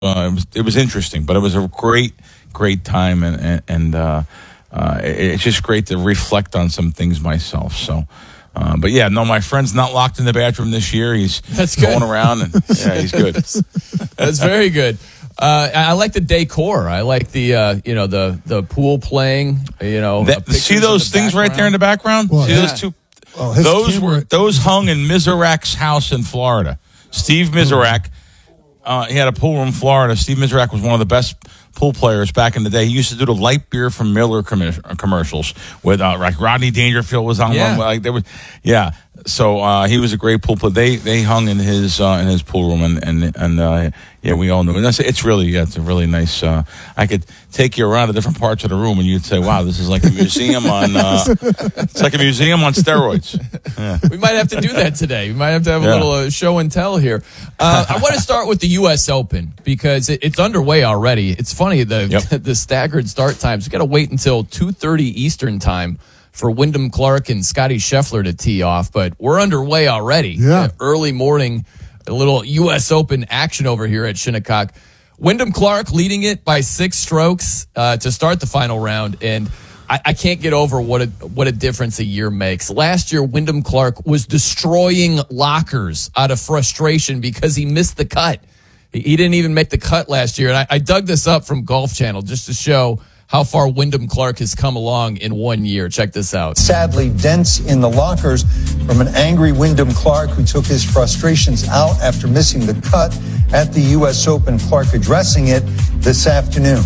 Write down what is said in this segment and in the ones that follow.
it was interesting, but it was a great time, and it's just great to reflect on some things myself. So, but yeah, no, my friend's not locked in the bathroom this year. He's going around, and yeah, he's good. That's very good. I like the decor. I like the pool playing. See those things right there in the background? Well, see those two? Those hung in Miserak's house in Florida. Steve Miserak, he had a pool room in Florida. Steve Miserak was one of the best pool players back in the day. He used to do the light beer from Miller commercials with like Rodney Dangerfield was on one. Like there was, yeah. So he was a great pool player. They hung in his pool room, and yeah, we all knew. And it's a really nice. I could take you around to different parts of the room, and you'd say, "Wow, this is like a museum on." It's like a museum on steroids. Yeah. We might have to do that today. We might have to have a little show and tell here. I want to start with the U.S. Open because it's underway already. It's funny the staggered start times. We got to wait until 2:30 Eastern time for Wyndham Clark and Scotty Scheffler to tee off, but we're underway already. Yeah. Early morning, a little U.S. Open action over here at Shinnecock. Wyndham Clark leading it by 6 strokes to start the final round, and I can't get over what a difference a year makes. Last year, Wyndham Clark was destroying lockers out of frustration because he missed the cut. He didn't even make the cut last year, and I dug this up from Golf Channel just to show how far Wyndham Clark has come along in 1 year. Check this out. Sadly, dents in the lockers from an angry Wyndham Clark who took his frustrations out after missing the cut at the U.S. Open. Clark addressing it this afternoon.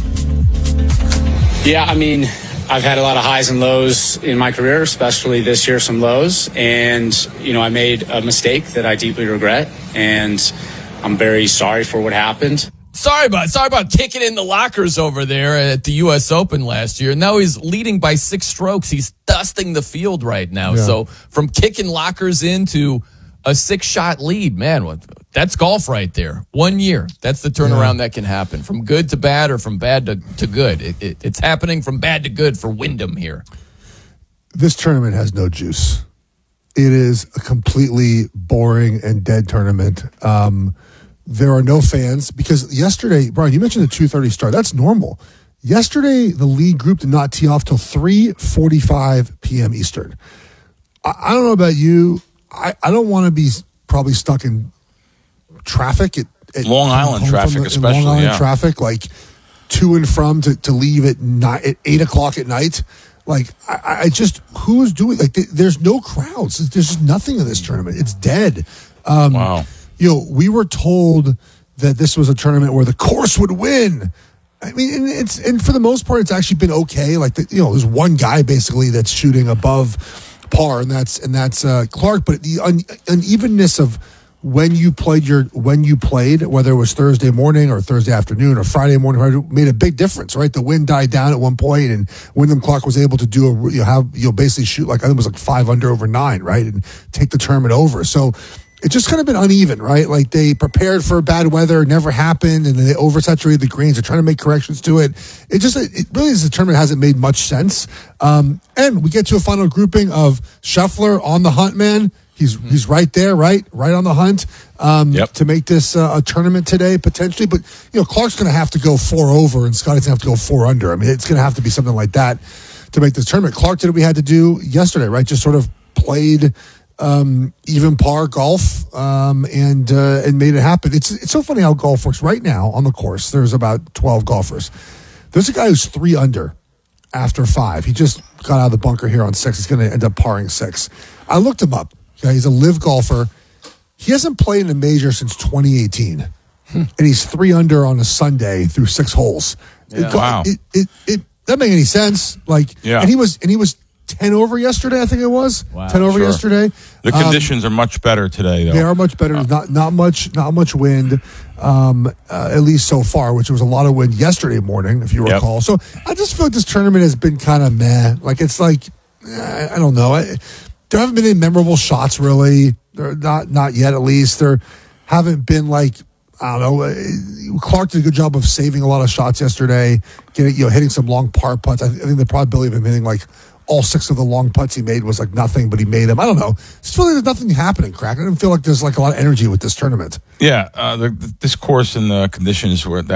Yeah, I mean, I've had a lot of highs and lows in my career, especially this year, some lows. And, I made a mistake that I deeply regret. And I'm very sorry for what happened. Sorry about kicking in the lockers over there at the U.S. Open last year. Now he's leading by 6 strokes. He's dusting the field right now. Yeah. So from kicking lockers into a 6-shot lead, man, that's golf right there. 1 year. That's the turnaround that can happen. From good to bad or from bad to good. It's happening from bad to good for Wyndham here. This tournament has no juice. It is a completely boring and dead tournament. There are no fans because yesterday, Brian, you mentioned the 2:30 start. That's normal. Yesterday, the lead group did not tee off till 3:45 p.m. Eastern. I don't know about you. I don't want to be probably stuck in traffic at Long Island traffic, especially. Long Island traffic, like to and from to leave at 8 o'clock at night. Like I just who's doing like there's no crowds. There's just nothing in this tournament. It's dead. Wow. We were told that this was a tournament where the course would win. I mean, and for the most part, it's actually been okay. Like there's one guy basically that's shooting above par, and that's Clark. But the unevenness of when you played, whether it was Thursday morning or Thursday afternoon or Friday morning, made a big difference, right? The wind died down at one point, and Wyndham Clark was able to do basically shoot like I think it was like 5 under over 9, right, and take the tournament over. So. It's just kind of been uneven, right? Like they prepared for bad weather, it never happened, and then they oversaturated the greens. They're trying to make corrections to it. It really as a tournament hasn't made much sense. And we get to a final grouping of Scheffler on the hunt, man. He's right there, right on the hunt to make this a tournament today potentially. But Clark's going to have to go 4 over, and Scotty's going to have to go 4 under. I mean, it's going to have to be something like that to make this tournament. Clark did what we had to do yesterday, right? Just sort of played even par golf and made it happen. It's so funny how golf works. Right now on the course, there's about 12 golfers. There's a guy who's 3 under after 5. He just got out of the bunker here on 6. He's going to end up parring 6. I looked him up. He's a live golfer. He hasn't played in a major since 2018, and he's 3 under on a Sunday through 6 holes. Wow, it doesn't make any sense. And he was 10 over yesterday, I think it was. Wow, 10 over yesterday. The conditions are much better today, though. They are much better. Not much wind, at least so far, which was a lot of wind yesterday morning, if you recall. So I just feel like this tournament has been kind of meh. Like it's like, I don't know. There haven't been any memorable shots, really. They're not yet, at least. There haven't been like, I don't know. Clark did a good job of saving a lot of shots yesterday, hitting some long par putts. I think the probability of him hitting like all 6 of the long putts he made was like nothing, but he made them. I don't know. It's really there's nothing happening, Crack. I don't feel like there's like a lot of energy with this tournament. Yeah, this course and the conditions were that.